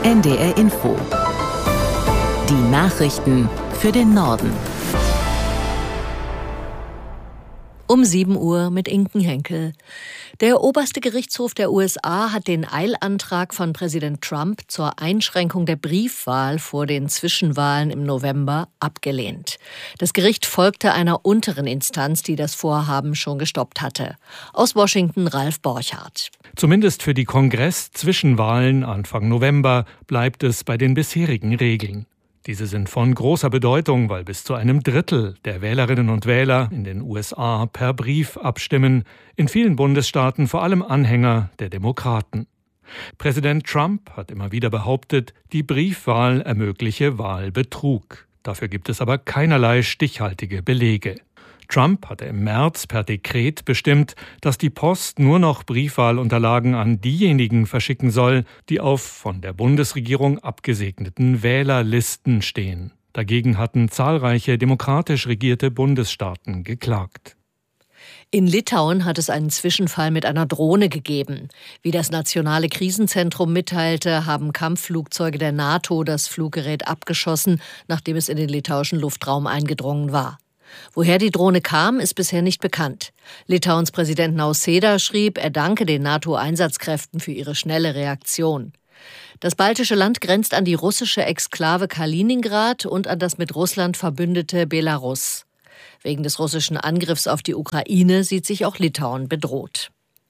NDR Info. Die Nachrichten für den Norden. Um 7 Uhr mit Inken Henkel. Der oberste Gerichtshof der USA hat den Eilantrag von Präsident Trump zur Einschränkung der Briefwahl vor den Zwischenwahlen im November abgelehnt. Das Gericht folgte einer unteren Instanz, die das Vorhaben schon gestoppt hatte. Aus Washington Ralf Borchardt. Zumindest für die Kongress-Zwischenwahlen Anfang November bleibt es bei den bisherigen Regeln. Diese sind von großer Bedeutung, weil bis zu einem Drittel der Wählerinnen und Wähler in den USA per Brief abstimmen, in vielen Bundesstaaten vor allem Anhänger der Demokraten. Präsident Trump hat immer wieder behauptet, die Briefwahl ermögliche Wahlbetrug. Dafür gibt es aber keinerlei stichhaltige Belege. Trump hatte im März per Dekret bestimmt, dass die Post nur noch Briefwahlunterlagen an diejenigen verschicken soll, die auf von der Bundesregierung abgesegneten Wählerlisten stehen. Dagegen hatten zahlreiche demokratisch regierte Bundesstaaten geklagt. In Litauen hat es einen Zwischenfall mit einer Drohne gegeben. Wie das Nationale Krisenzentrum mitteilte, haben Kampfflugzeuge der NATO das Fluggerät abgeschossen, nachdem es in den litauischen Luftraum eingedrungen war. Woher die Drohne kam, ist bisher nicht bekannt. Litauens Präsident Nausėda schrieb, er danke den NATO-Einsatzkräften für ihre schnelle Reaktion. Das baltische Land grenzt an die russische Exklave Kaliningrad und an das mit Russland verbündete Belarus. Wegen des russischen Angriffs auf die Ukraine sieht sich auch Litauen bedroht.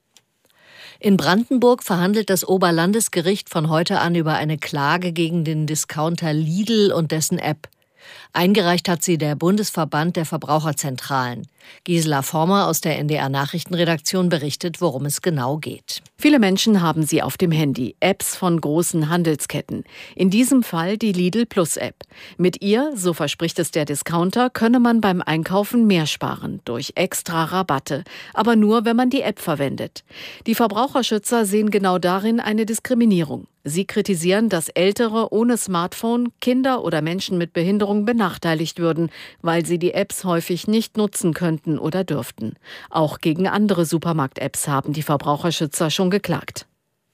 In Brandenburg verhandelt das Oberlandesgericht von heute an über eine Klage gegen den Discounter Lidl und dessen App. Eingereicht hat sie der Bundesverband der Verbraucherzentralen. Gisela Former aus der NDR-Nachrichtenredaktion berichtet, worum es genau geht. Viele Menschen haben sie auf dem Handy, Apps von großen Handelsketten. In diesem Fall die Lidl Plus App. Mit ihr, so verspricht es der Discounter, könne man beim Einkaufen mehr sparen, durch extra Rabatte. Aber nur, wenn man die App verwendet. Die Verbraucherschützer sehen genau darin eine Diskriminierung. Sie kritisieren, dass Ältere ohne Smartphone, Kinder oder Menschen mit Behinderung benachteiligt würden, weil sie die Apps häufig nicht nutzen könnten oder dürften. Auch gegen andere Supermarkt-Apps haben die Verbraucherschützer schon geklagt.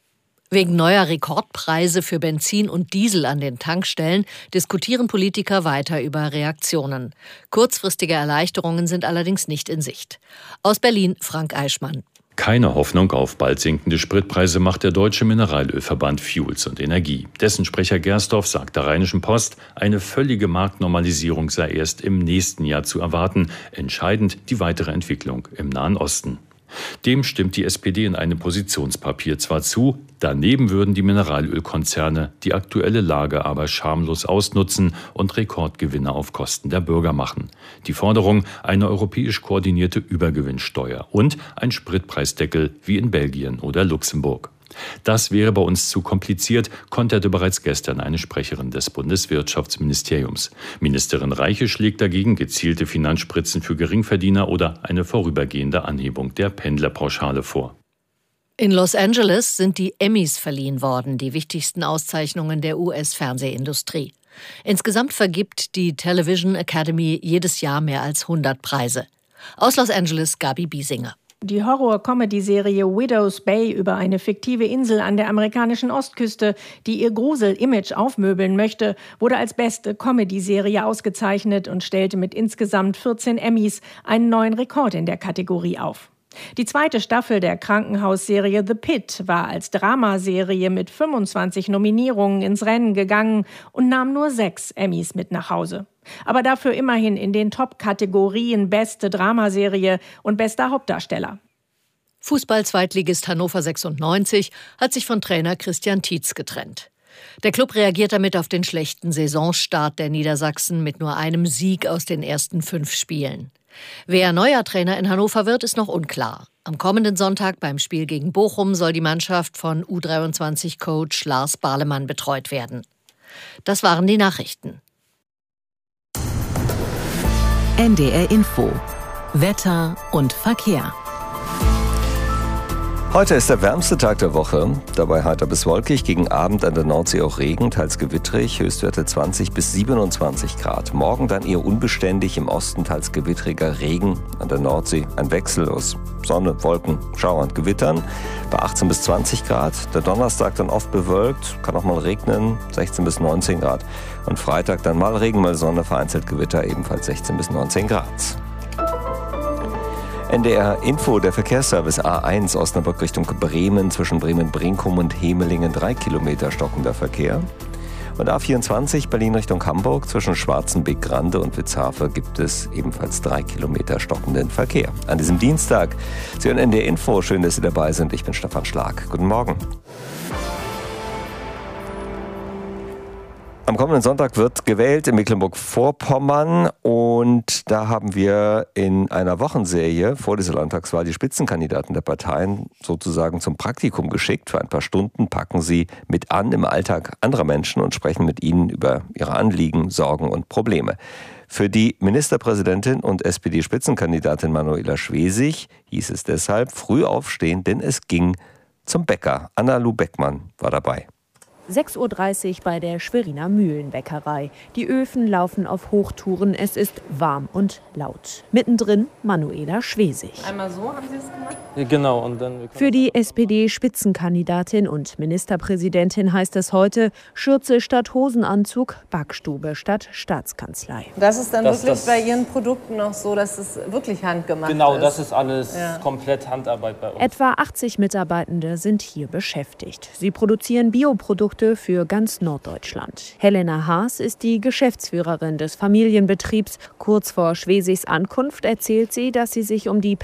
Wegen neuer Rekordpreise für Benzin und Diesel an den Tankstellen diskutieren Politiker weiter über Reaktionen. Kurzfristige Erleichterungen sind allerdings nicht in Sicht. Aus Berlin Frank Eichmann. Keine Hoffnung auf bald sinkende Spritpreise macht der Deutsche Mineralölverband Fuels und Energie. Dessen Sprecher Gersdorf sagt der Rheinischen Post, eine völlige Marktnormalisierung sei erst im nächsten Jahr zu erwarten. Entscheidend die weitere Entwicklung im Nahen Osten. Dem stimmt die SPD in einem Positionspapier zwar zu, daneben würden die Mineralölkonzerne die aktuelle Lage aber schamlos ausnutzen und Rekordgewinne auf Kosten der Bürger machen. Die Forderung, eine europäisch koordinierte Übergewinnsteuer und ein Spritpreisdeckel wie in Belgien oder Luxemburg. Das wäre bei uns zu kompliziert, konterte bereits gestern eine Sprecherin des Bundeswirtschaftsministeriums. Ministerin Reiche schlägt dagegen gezielte Finanzspritzen für Geringverdiener oder eine vorübergehende Anhebung der Pendlerpauschale vor. In Los Angeles sind die Emmys verliehen worden, die wichtigsten Auszeichnungen der US-Fernsehindustrie. Insgesamt vergibt die Television Academy jedes Jahr mehr als 100 Preise. Aus Los Angeles Gabi Biesinger. Die Horror-Comedy-Serie Widow's Bay über eine fiktive Insel an der amerikanischen Ostküste, die ihr Grusel-Image aufmöbeln möchte, wurde als beste Comedy-Serie ausgezeichnet und stellte mit insgesamt 14 Emmys einen neuen Rekord in der Kategorie auf. Die zweite Staffel der Krankenhausserie The Pit war als Dramaserie mit 25 Nominierungen ins Rennen gegangen und nahm nur 6 Emmys mit nach Hause. Aber dafür immerhin in den Top-Kategorien Beste Dramaserie und Bester Hauptdarsteller. Fußball-Zweitligist Hannover 96 hat sich von Trainer Christian Tietz getrennt. Der Klub reagiert damit auf den schlechten Saisonstart der Niedersachsen mit nur einem Sieg aus den ersten 5 Spielen. Wer neuer Trainer in Hannover wird, ist noch unklar. Am kommenden Sonntag beim Spiel gegen Bochum soll die Mannschaft von U23-Coach Lars Barlemann betreut werden. Das waren die Nachrichten. NDR Info. Wetter und Verkehr. Heute ist der wärmste Tag der Woche, dabei heiter bis wolkig, gegen Abend an der Nordsee auch Regen, teils gewittrig, Höchstwerte 20 bis 27 Grad. Morgen dann eher unbeständig, im Osten teils gewittriger Regen, an der Nordsee ein Wechsel aus Sonne, Wolken, Schauern, Gewittern bei 18 bis 20 Grad. Der Donnerstag dann oft bewölkt, kann auch mal regnen, 16 bis 19 Grad. Und Freitag dann mal Regen, mal Sonne, vereinzelt Gewitter, ebenfalls 16 bis 19 Grad. NDR Info, der Verkehrsservice A1 Osnabrück Richtung Bremen, zwischen Bremen-Brinkum und Hemelingen 3 Kilometer stockender Verkehr. Und A24 Berlin Richtung Hamburg, zwischen Schwarzenbeck-Grande und Witzhafe gibt es ebenfalls 3 Kilometer stockenden Verkehr. An diesem Dienstag, Sie hören NDR Info, schön, dass Sie dabei sind. Ich bin Stefan Schlag. Guten Morgen. Am kommenden Sonntag wird gewählt in Mecklenburg-Vorpommern und da haben wir in einer Wochenserie vor dieser Landtagswahl die Spitzenkandidaten der Parteien sozusagen zum Praktikum geschickt. Für ein paar Stunden packen sie mit an im Alltag anderer Menschen und sprechen mit ihnen über ihre Anliegen, Sorgen und Probleme. Für die Ministerpräsidentin und SPD-Spitzenkandidatin Manuela Schwesig hieß es deshalb früh aufstehen, denn es ging zum Bäcker. Anna-Lu Beckmann war dabei. 6:30 Uhr bei der Schweriner Mühlenbäckerei. Die Öfen laufen auf Hochtouren, es ist warm und laut. Mittendrin Manuela Schwesig. Einmal so haben Sie es gemacht? Genau. Und dann für die SPD-Spitzenkandidatin und Ministerpräsidentin heißt es heute Schürze statt Hosenanzug, Backstube statt Staatskanzlei. Das ist dann wirklich bei Ihren Produkten noch so, dass es wirklich handgemacht ist? Genau, das ist alles komplett Handarbeit bei uns. Etwa 80 Mitarbeitende sind hier beschäftigt. Sie produzieren Bioprodukte für ganz Norddeutschland. Helena Haas ist die Geschäftsführerin des Familienbetriebs. Kurz vor Schwesigs Ankunft erzählt sie, dass sie sich um die